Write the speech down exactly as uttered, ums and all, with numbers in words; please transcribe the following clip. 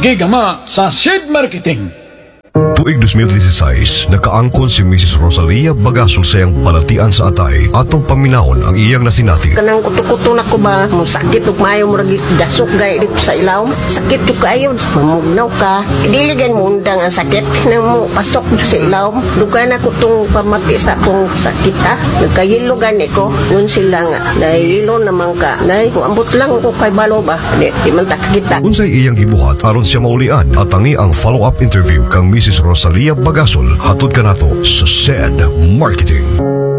gigama sa Seed Marketing. Tuig twenty sixteen, nakaangkon si Missus Rosalia Bagasol sa iyang balatian sa atay atong paminahon ang iyang nasinati. Kanang kuto-kuto na ko ba, mo sakit ug maayo mo ragi dasok gay dito sa ilaw. Sakit ug kayo, mamugnaw ka. Diligan mo undang ang sakit na mo pasok sa ilaw. Duga na ko tong pamati sa akong sakit ha. Nagkahilo gani ko, ngun sila nga. Nahilo naman ka. Nay, kung ambot lang ko kay balo ba, di, di man ta kita. Unsay iyang gibuhat aron siya maulian at tangi ang follow-up interview kang Missus Rosalia Bagasol hatod kanato sa Seed Marketing.